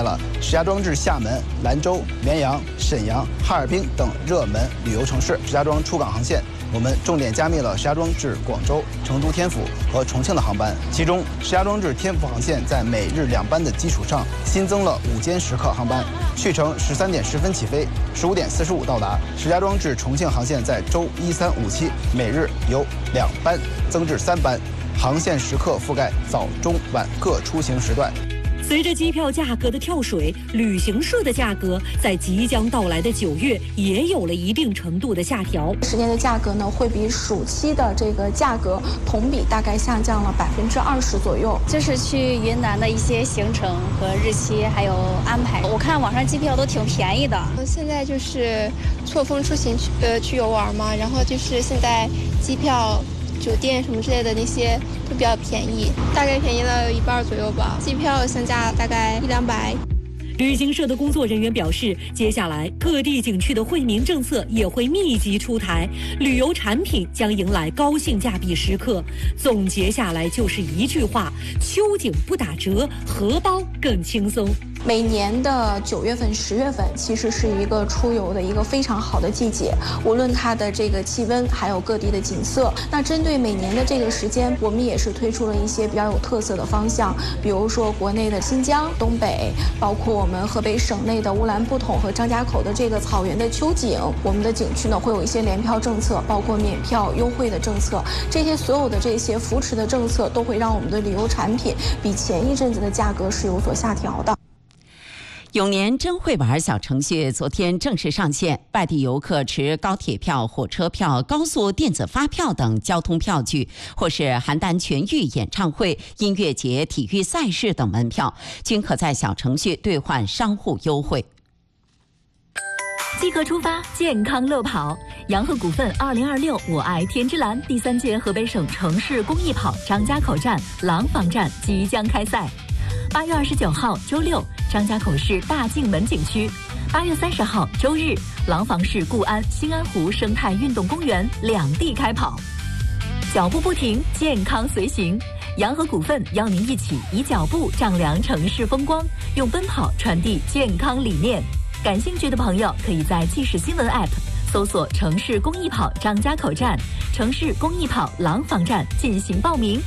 了石家庄至厦门、兰州、绵阳、沈阳、哈尔滨等热门旅游城市。石家庄出港航线，我们重点加密了石家庄至广州、成都天府和重庆的航班。其中，石家庄至天府航线在每日2班的基础上，新增了5间时刻航班，去程13点10分起飞，15点45到达。石家庄至重庆航线在周1、3、5、7每日由2班增至3班，航线时刻覆盖早、中、晚各出行时段。 随着机票价格的跳水，旅行社的价格在即将到来的9月也有了一定程度的下调。 10年的价格呢，会比暑期的这个价格同比大概下降了20%左右。 就是去云南的一些行程和日期还有安排，我看网上机票都挺便宜的。 现在就是错峰出行去游玩嘛，然后就是现在机票、酒店什么之类的那些都比较便宜，大概便宜了1半左右吧。机票相加大概100-200。 旅行社的工作人员表示，接下来各地景区的惠民政策也会密集出台，旅游产品将迎来高性价比时刻。总结下来就是一句话：秋景不打折，荷包更轻松。 每年的9月份、10月份其实是一个出游的一个非常好的季节，无论它的这个气温，还有各地的景色。那针对每年的这个时间，我们也是推出了一些比较有特色的方向，比如说国内的新疆、东北，包括我们河北省内的乌兰布统和张家口的这个草原的秋景。我们的景区呢会有一些联票政策，包括免票优惠的政策，这些所有的这些扶持的政策都会让我们的旅游产品比前一阵子的价格是有所下调的。 永年真会玩小程序昨天正式上线，外地游客持高铁票、火车票、高速电子发票等交通票据，或是邯郸全域演唱会、音乐节、体育赛事等门票，均可在小程序兑换商户优惠。 即刻出发，健康乐跑！洋河股份2026我爱天之蓝第3届河北省城市公益跑张家口站、廊坊站即将开赛。8月29号周六，张家口市大径门景区；8月30号周日，廊坊市固安、兴安湖生态运动公园两地开跑。脚步不停，健康随行。洋河股份邀您一起以脚步丈量城市风光，用奔跑传递健康理念。感兴趣的朋友可以在即时新闻 App 搜索城市公益跑张家口站、城市公益跑廊坊站进行报名。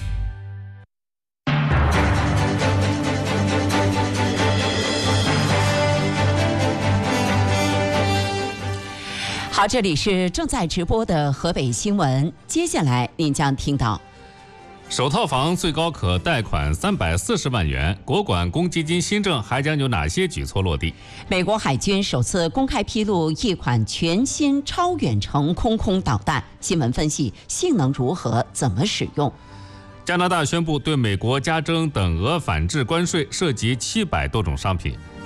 好，这里是正在直播的河北新闻，接下来您将听到： 首套房最高可贷款340万元，国管公积金新政还将有哪些举措落地？ 美国海军首次公开披露一款全新超远程空导弹，新闻分析性能如何，怎么使用？ 加拿大宣布对美国加征等额反制关税，涉及700多种商品。